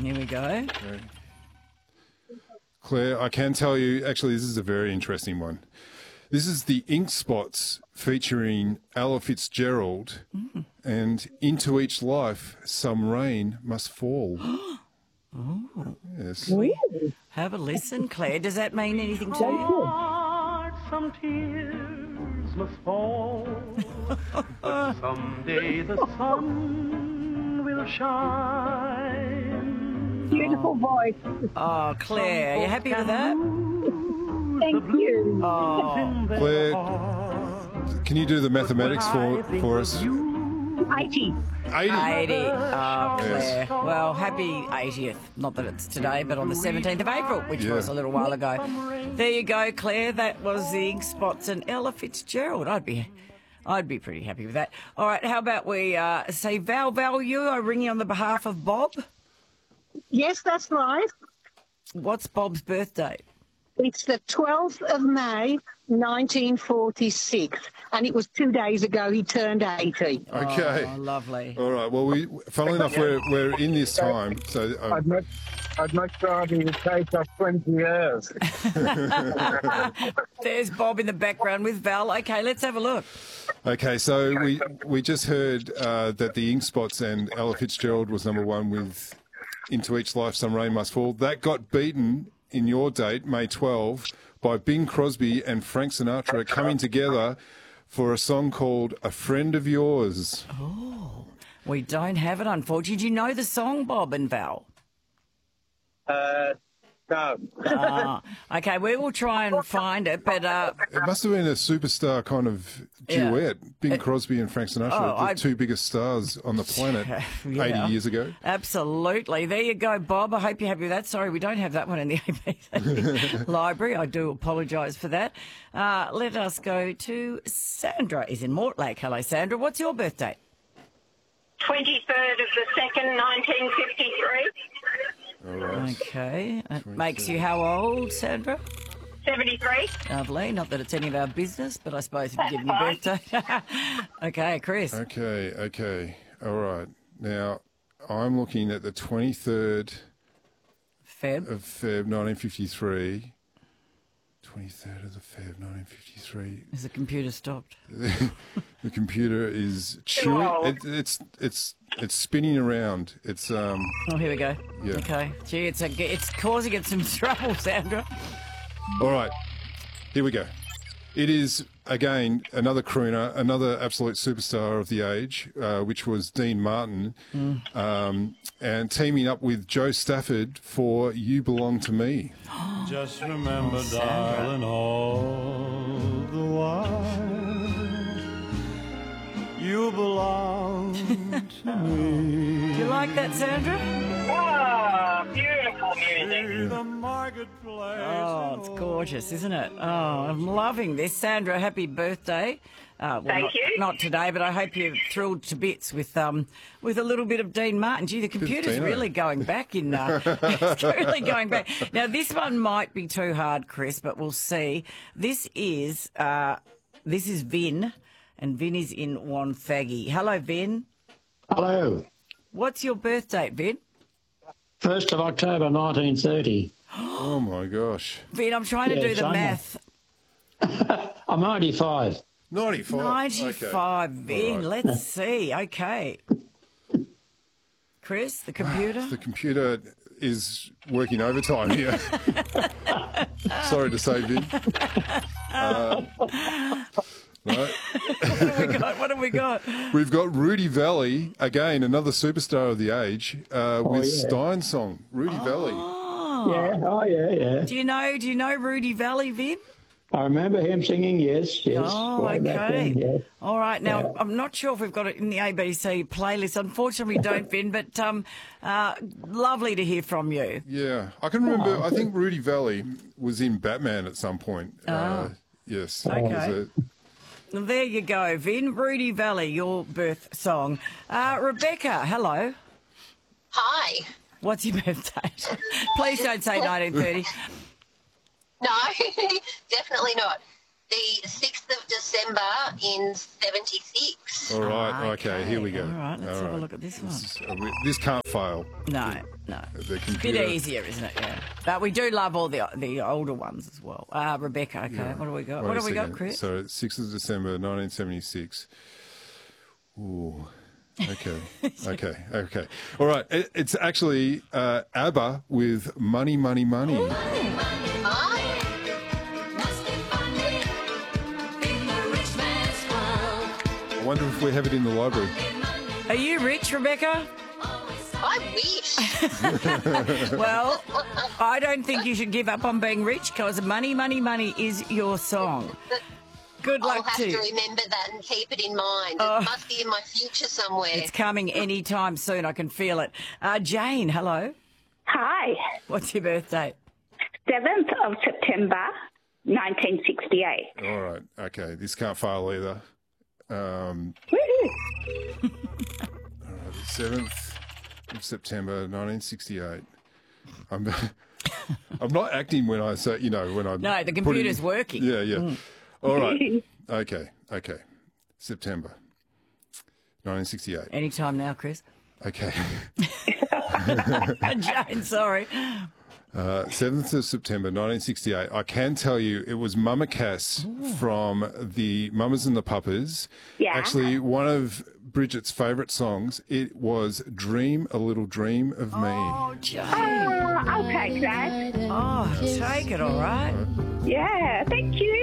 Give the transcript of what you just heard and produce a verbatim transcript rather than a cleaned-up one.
Here we go. Okay. Claire, I can tell you, actually, this is a very interesting one. This is the Ink Spots featuring Ella Fitzgerald, mm. and into each life some rain must fall. Oh. Yes. Have a listen, Claire. Does that mean anything to you? Some tears must fall, but someday the sun will shine. Beautiful voice. Oh, Claire, are you happy with that? Thank you. Oh. Claire, can you do the mathematics for, for us? eighty. eighty. eighty. Oh, Claire. Yes. Well, happy eightieth. Not that it's today, but on the seventeenth of April, which Yeah. was a little while ago. There you go, Claire. That was the Ink Spots and Ella Fitzgerald. I'd be... I'd be pretty happy with that. All right, how about we uh, say Val, Val, you are ringing on the behalf of Bob. Yes, that's right. What's Bob's birthday? It's the twelfth of May, nineteen forty-six, and it was two days ago he turned eighty. Okay. Oh, lovely. All right. Well, we, funnily enough, we're, we're in this time. So um, I'd much, I'd much rather you take us twenty years. There's Bob in the background with Val. Okay, let's have a look. Okay, so we we just heard uh, that the Ink Spots and Ella Fitzgerald was number one with Into Each Life Some Rain Must Fall. That got beaten in your date, May twelfth, by Bing Crosby and Frank Sinatra coming together for a song called A Friend of Yours. Oh, we don't have it, unfortunately. Do you know the song, Bob and Val? Uh, no. uh, okay, we will try and find it, but... Uh, It must have been a superstar kind of Yeah. duet, Bing Crosby and Frank Sinatra, Oh, the I- two biggest stars on the planet Yeah. eighty years ago. Absolutely. There you go, Bob. I hope you're happy with that. Sorry, we don't have that one in the A B C library. I do apologise for that. Uh, let us go to Sandra is in Mortlake. Hello, Sandra. What's your birthday? twenty-third of the second, nineteen fifty-three. All right. Okay. That makes you how old, Sandra? seventy-three. Lovely. Not that it's any of our business, but I suppose if you're giving your birthday. Okay, Chris. Okay, okay. All right. Now, I'm looking at the twenty-third Feb. of Feb nineteen fifty-three. twenty-third of the Feb nineteen fifty-three. Has the computer stopped? The computer is chewing. It, it's it's it's spinning around. It's um. Oh, here we go. Yeah. Okay. Gee, it's a, it's causing it some trouble, Sandra. All right. Here we go. It is again another crooner, another absolute superstar of the age, uh, which was Dean Martin, Mm. um, and teaming up with Joe Stafford for "You Belong to Me." Just remember, Oh, Sandra. darling, all the while you belong to me. Do you like that, Sandra? Oh, beautiful music. The marketplace. Oh, it's gorgeous, isn't it? Oh, I'm loving this. Sandra, happy birthday. Uh, well, Thank not, you. Not today, but I hope you're thrilled to bits with um with a little bit of Dean Martin. Gee, the computer's Dino. really going back in. Uh, it's really going back. Now, this one might be too hard, Chris, but we'll see. This is uh, this is Vin, and Vin is in Wonthaggi. Hello, Vin. Hello. What's your birth date, Vin? first of October nineteen thirty. Oh my gosh. Vin, I'm trying to Yeah, do the same. math. I'm ninety-five. ninety-five. ninety-five, Vin. All Let's see. Okay. Chris, the computer? The computer is working overtime here. Sorry to say, Vin. Uh, no. What have we got? What have we got? We've got Rudy Valley, again, another superstar of the age, uh, with yeah. Stein Song. Rudy Valley. Oh. Yeah, oh yeah, yeah. Do you know, do you know Rudy Valley, Vin? I remember him singing, yes, yes. Oh, way back okay. then, yes. All right. Now, Yeah. I'm not sure if we've got it in the A B C playlist. Unfortunately, we don't, Vin, but um, uh, lovely to hear from you. Yeah. I can remember, I think Rudy Valley was in Batman at some point. Uh, yes. Okay. It was a- Well, there you go, Vin. Rudy Valley, your birth song. Uh, Rebecca, hello. Hi. What's your birth date? Please don't say nineteen thirty. No, definitely not. the sixth of December in seventy-six. All right, okay, here we go. All right, let's All have a right. look at this one. This, is- this can't fail. No, no. The Bit computer. easier, isn't it? Yeah. But we do love all the the older ones as well. Uh, Rebecca, okay. What do we got? Wait what a do we got, second. Chris? So, sixth of December, nineteen seventy-six. Ooh. Okay. Okay. Okay. All right. It, it's actually uh, ABBA with Money, Money, Money. I wonder if we have it in the library. Are you rich, Rebecca? I wish. Well, I don't think you should give up on being rich because Money, Money, Money is your song. Good I'll luck have to to you. remember that and keep it in mind. Oh. It must be in my future somewhere. It's coming any time soon. I can feel it. Uh, Jane, hello. Hi. What's your birthday? seventh of September, nineteen sixty-eight. All right. Okay. This can't fail either. Um, Woohoo. all right. The seventh of September, nineteen sixty-eight. I'm, I'm not acting when I say, you know, when I. No, the put it computer's in- working. Yeah, yeah. All right. Okay. Okay. September, nineteen sixty-eight. Anytime now, Chris. Okay. Jane, sorry. Uh, seventh of September, nineteen sixty-eight. I can tell you it was Mama Cass from the Mamas and the Puppers. Yeah. Actually, one of Bridget's favourite songs, it was Dream a Little Dream of Me. Oh, Jane. Oh, I'll take that. Oh, take it, all right. Yeah, thank you.